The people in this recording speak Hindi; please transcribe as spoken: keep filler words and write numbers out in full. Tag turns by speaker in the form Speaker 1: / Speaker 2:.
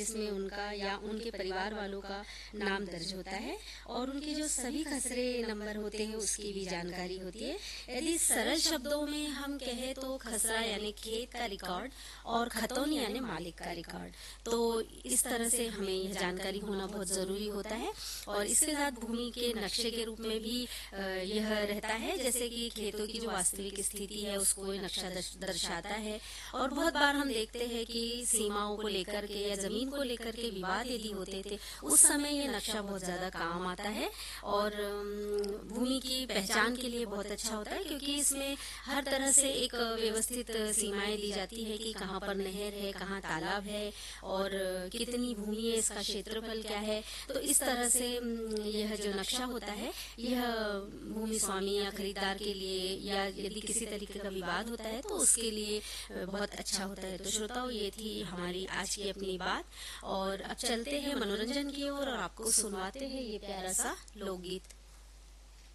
Speaker 1: जिसमें उनका या उनके परिवार वालों का नाम दर्ज होता है और उनके जो सभी खसरे नंबर होते हैं उसकी भी जानकारी होती है। यदि सरल शब्दों में हम कहें तो खसरा यानी खेत का रिकॉर्ड और खतौनी यानी मालिक का रिकॉर्ड। तो इस तरह से हमें यह जानकारी होना बहुत जरूरी होता है। और इसके साथ भूमि के नक्शे के रूप में भी यह रहता है, जैसे कि खेतों की जो वास्तविक स्थिति है उसको नक्शा दर्शाता है। और बहुत बार हम देखते हैं कि सीमाओं को लेकर के या जमीन को लेकर के विवाद यदि होते थे उस समय ये नक्शा बहुत ज्यादा काम आता है और भूमि की पहचान के लिए बहुत अच्छा होता है, क्योंकि इसमें हर तरह से एक व्यवस्थित सीमाएं दी जाती है कि कहाँ पर नहर है, कहाँ तालाब है और कितनी भूमि है, इसका क्षेत्रफल क्या है। तो इस तरह से यह जो नक्शा होता है यह भूमि स्वामी या खरीदार के लिए या यदि किसी तरीके का विवाद होता है तो उसके लिए बहुत अच्छा होता है। तो श्रोताओ, ये थी हमारी आज की अपनी बात और अब चलते हैं मनोरंजन की ओर और, और आपको सुनवाते हैं ये प्यारा सा लोकगीत।